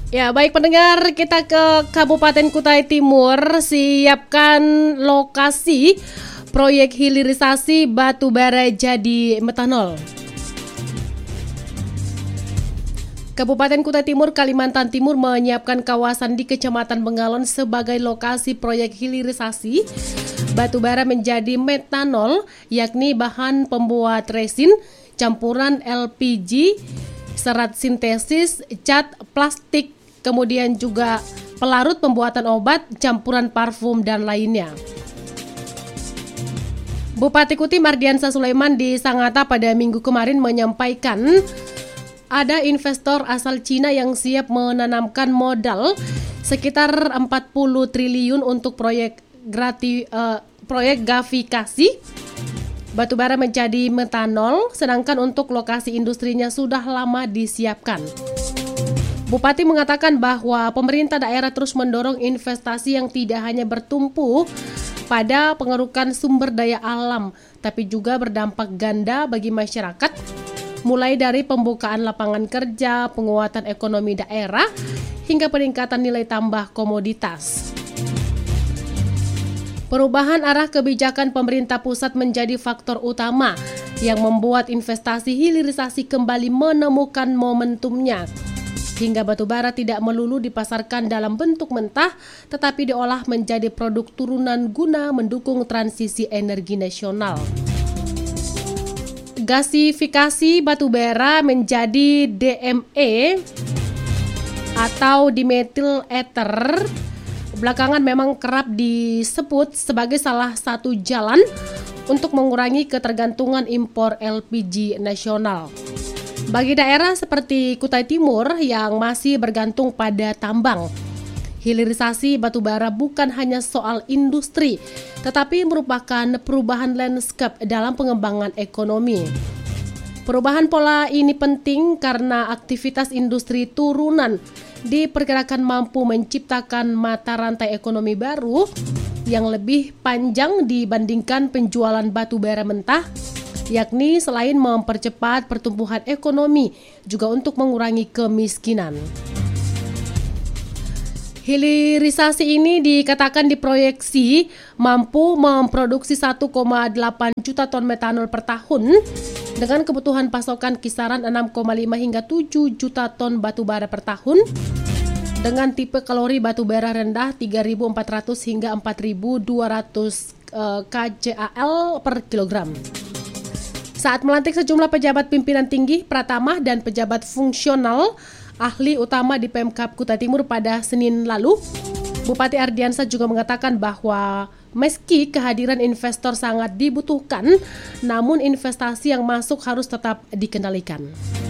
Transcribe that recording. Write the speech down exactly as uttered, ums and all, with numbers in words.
Ya, baik pendengar, kita ke Kabupaten Kutai Timur, siapkan lokasi proyek hilirisasi batu bara jadi metanol. Kabupaten Kutai Timur, Kalimantan Timur menyiapkan kawasan di Kecamatan Bengalon sebagai lokasi proyek hilirisasi batu bara menjadi metanol, yakni bahan pembuat resin, campuran L P G, serat sintesis, cat, plastik, kemudian juga pelarut pembuatan obat, campuran parfum, dan lainnya. Bupati Kutai Mardiansa Sulaiman di Sangatta pada minggu kemarin menyampaikan ada investor asal Cina yang siap menanamkan modal sekitar empat puluh triliun untuk proyek grati, uh, proyek gasifikasi batubara menjadi metanol, sedangkan untuk lokasi industrinya sudah lama disiapkan. Bupati mengatakan bahwa pemerintah daerah terus mendorong investasi yang tidak hanya bertumpu pada pengerukan sumber daya alam, tapi juga berdampak ganda bagi masyarakat, mulai dari pembukaan lapangan kerja, penguatan ekonomi daerah, hingga peningkatan nilai tambah komoditas. Perubahan arah kebijakan pemerintah pusat menjadi faktor utama yang membuat investasi hilirisasi kembali menemukan momentumnya. Hingga batubara tidak melulu dipasarkan dalam bentuk mentah, tetapi diolah menjadi produk turunan guna mendukung transisi energi nasional. Gasifikasi batubara menjadi D M E atau dimethyl ether belakangan memang kerap disebut sebagai salah satu jalan untuk mengurangi ketergantungan impor L P G nasional. Bagi daerah seperti Kutai Timur yang masih bergantung pada tambang, hilirisasi batubara bukan hanya soal industri, tetapi merupakan perubahan landscape dalam pengembangan ekonomi. Perubahan pola ini penting karena aktivitas industri turunan diperkirakan mampu menciptakan mata rantai ekonomi baru yang lebih panjang dibandingkan penjualan batubara mentah, yakni selain mempercepat pertumbuhan ekonomi, juga untuk mengurangi kemiskinan. Hilirisasi ini dikatakan diproyeksi mampu memproduksi satu koma delapan juta ton metanol per tahun dengan kebutuhan pasokan kisaran enam koma lima hingga tujuh juta ton batubara per tahun dengan tipe kalori batubara rendah tiga ribu empat ratus hingga empat ribu dua ratus uh, kcal per kilogram. Saat melantik sejumlah pejabat pimpinan tinggi, Pratama, dan pejabat fungsional ahli utama di Pemkab Kutai Timur pada Senin lalu, Bupati Ardiansa juga mengatakan bahwa meski kehadiran investor sangat dibutuhkan, namun investasi yang masuk harus tetap dikendalikan.